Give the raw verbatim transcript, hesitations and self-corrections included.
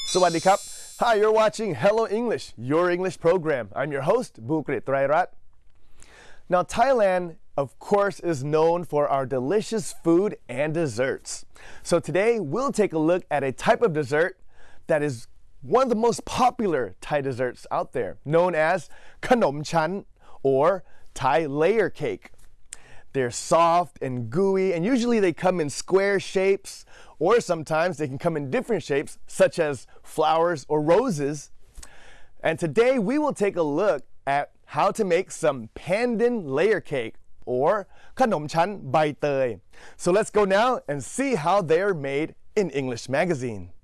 Sawadee Krap. Hi, you're watching Hello English, your English program. I'm your host, Bukrit Trairat. Now, Thailand, of course, is known for our delicious food and desserts. So today, we'll take a look at a type of dessert that is one of the most popular Thai desserts out there, known as Khanom Chan, or Thai layer cake. They're soft and gooey, and usually they come in square shapes, or sometimes they can come in different shapes, such as flowers or roses. And today we will take a look at how to make some pandan layer cake, or Khanom Chan Bai Tei. So let's go now and see how they are made in English Magazine.